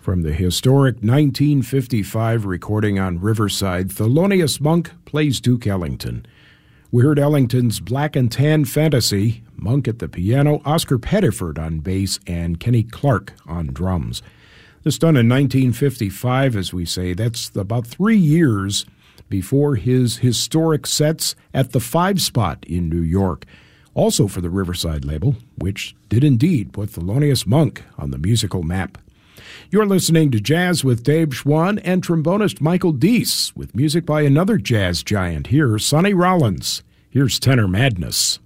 From the historic 1955 recording on Riverside, Thelonious Monk plays Duke Ellington. We heard Ellington's Black and Tan Fantasy, Monk at the piano, Oscar Pettiford on bass, and Kenny Clark on drums. This done in 1955, as we say. That's about 3 years before his historic sets at the Five Spot in New York, also for the Riverside label, which did indeed put Thelonious Monk on the musical map. You're listening to Jazz with Dave Schwann and trombonist Michael Deese, with music by another jazz giant here, Sonny Rollins. Here's Tenor Madness.